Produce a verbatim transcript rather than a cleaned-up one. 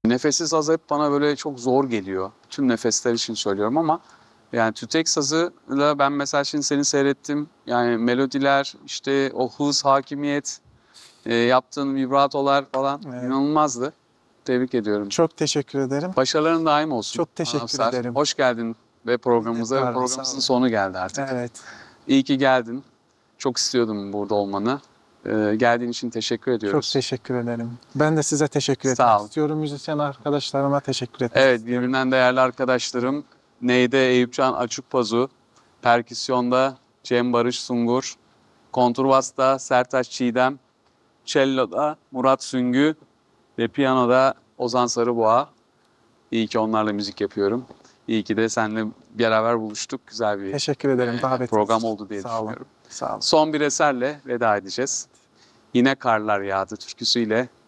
Nefessiz saz hep bana böyle çok zor geliyor. Tüm nefesler için söylüyorum ama yani tütek sazıyla ben mesela şimdi seni seyrettim. Yani melodiler, işte o hız, hakimiyet, e, yaptığın vibratolar falan Evet. inanılmazdı. Tebrik ediyorum. Çok teşekkür ederim. Başarıların daim olsun. Çok teşekkür Anamsar. ederim. Hoş geldin ve programımıza. Pardon, sağ Programımızın olun. sonu geldi artık. Evet. İyi ki geldin. Çok istiyordum burada olmanı. Ee, geldiğin için teşekkür Çok ediyoruz. teşekkür ederim. Ben de size teşekkür Sağ etmek ol. istiyorum. Müzisyen arkadaşlarıma teşekkür etmek Evet, istiyorum. birbirinden değerli arkadaşlarım. Neyde Eyüpcan Açıkpazu, perküsyonda Cem Barış Sungur, kontrbasta Sertaç Çiğdem, cello'da Murat Süngü ve piyanoda Ozan Sarıboğa. İyi ki onlarla müzik yapıyorum. İyi ki de seninle beraber buluştuk. Güzel bir Teşekkür ederim davetiniz program için. oldu diye Sağ olun. düşünüyorum. Sağ olun. Son bir eserle veda edeceğiz. Yine Karlar Yağdı türküsüyle